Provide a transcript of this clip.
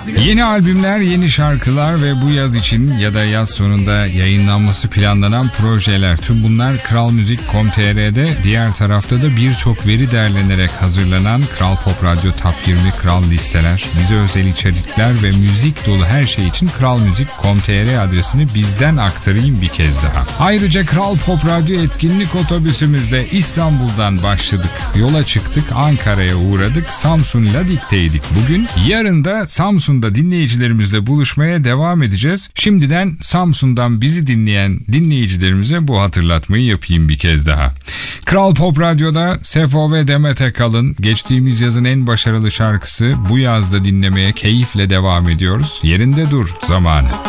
Yeni albümler, yeni şarkılar ve bu yaz için ya da yaz sonunda yayınlanması planlanan projeler. Tüm bunlar kralmuzik.com.tr'de, diğer tarafta da birçok veri derlenerek hazırlanan Kral Pop Radyo Top 20 Kral listeler, bize özel içerikler ve müzik dolu her şey için kralmuzik.com.tr adresini bizden aktarayım bir kez daha. Ayrıca Kral Pop Radyo etkinlik otobüsümüzde İstanbul'dan başladık. Yola çıktık, Ankara'ya uğradık, Samsun Ladik'teydik bugün. Yarın da Samsun'da dinleyicilerimizle buluşmaya devam edeceğiz. Şimdiden Samsun'dan bizi dinleyen dinleyicilerimize bu hatırlatmayı yapayım bir kez daha. Kral Pop Radyo'da Sefo ve Demet Akalın geçtiğimiz yazın en başarılı şarkısı bu yazda dinlemeye keyifle devam ediyoruz. Yerinde dur zamanı.